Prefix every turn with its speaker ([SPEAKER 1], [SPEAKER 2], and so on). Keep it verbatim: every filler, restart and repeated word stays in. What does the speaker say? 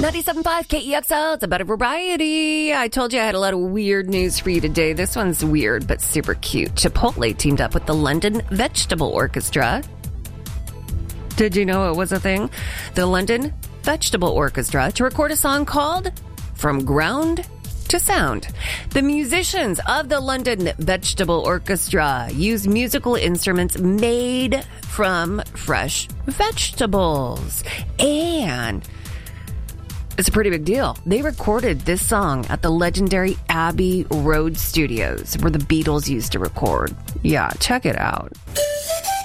[SPEAKER 1] ninety-seven point five K E X L, it's a better variety. I told you I had a lot of weird news for you today. This one's weird, but super cute. Chipotle teamed up with the London Vegetable Orchestra. Did you know it was a thing? The London Vegetable Orchestra to record a song called From Ground to Sound. The musicians of the London Vegetable Orchestra use musical instruments made from fresh vegetables. And it's a pretty big deal. They recorded this song at the legendary Abbey Road Studios, where the Beatles used to record. Yeah, check it out.